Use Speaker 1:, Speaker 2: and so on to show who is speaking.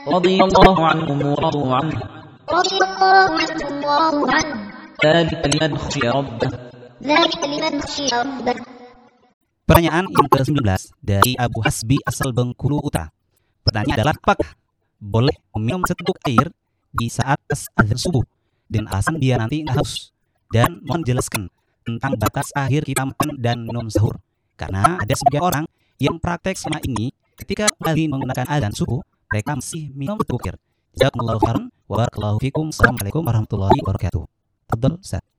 Speaker 1: radhiyallahu anhum wa radu anhu. Dzalika liman khashiya rabbah.
Speaker 2: Pertanyaan yang ke-19 dari Abu Hasbi asal Bengkulu Utara. Pertanyaan adalah, apakah boleh meminum seteguk air di saat azan subuh dan alasan dia nanti haus? Dan mohon jelaskan tentang batas akhir kita makan dan minum sahur. Karena ada sebagian orang yang praktek selama ini ketika kembali menggunakan azan subuh, mereka masih minum seteguk air. Jazakumullahu khairan wa barakallahu fikum. Assalamualaikum warahmatullahi wabarakatuh. Tafadhal Ustaz.